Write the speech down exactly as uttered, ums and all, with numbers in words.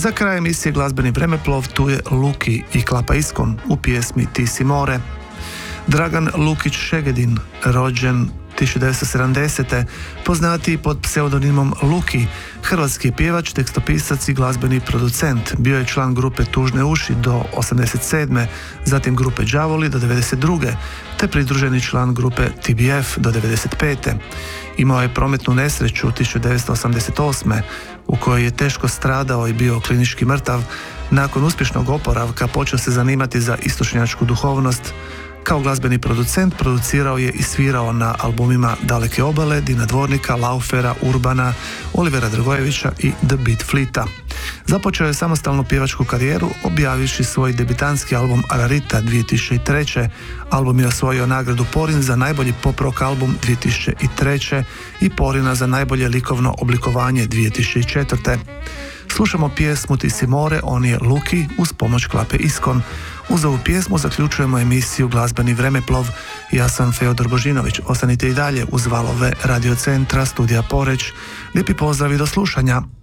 Za kraj emisije Glazbeni vremeplov tu je Luki i Klapa Iskon u pjesmi Ti si more. Dragan Lukić Šegedin, rođen tisuću devetsto sedamdesete. poznatiji pod pseudonimom Luki, hrvatski je pjevač, tekstopisac i glazbeni producent. Bio je član grupe Tužne uši do osamdeset sedme. zatim grupe Đavoli do devedeset druge. te pridruženi član grupe T B F do devedeset pete. Imao je prometnu nesreću tisuću devetsto osamdeset osme. u kojoj je teško stradao i bio klinički mrtav. Nakon uspješnog oporavka počeo se zanimati za istočnjačku duhovnost. Kao glazbeni producent producirao je i svirao na albumima Daleke obale, Dina Dvornika, Laufera, Urbana, Olivera Dragojevića i The Beat Fleeta. Započeo je samostalnu pjevačku karijeru objavivši svoj debitanski album Ararita dvije tisuće treće. Album je osvojio nagradu Porin za najbolji pop rock album dvije tisuće treće. i Porina za najbolje likovno oblikovanje dvije tisuće četvrte. Slušamo pjesmu Ti si more, on je Luki uz pomoć Klape Iskon. Uz ovu pjesmu zaključujemo emisiju Glazbeni vremeplov. Ja sam Feodor Božinović. Ostanite i dalje uz valove Radio Centra, studija Poreć. Lijepi pozdrav i do slušanja.